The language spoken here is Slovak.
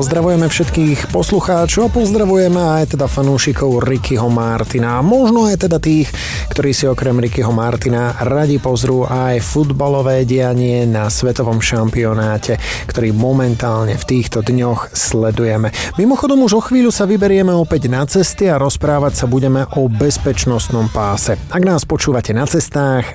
Pozdravujeme všetkých poslucháčov, pozdravujeme aj teda fanúšikov Rickyho Martina. Možno aj teda tých, ktorí si okrem Rickyho Martina radi pozrú aj futbalové dianie na svetovom šampionáte, ktorý momentálne v týchto dňoch sledujeme. Mimochodom už o chvíľu sa vyberieme opäť na cesty a rozprávať sa budeme o bezpečnostnom páse. Ak nás počúvate na cestách,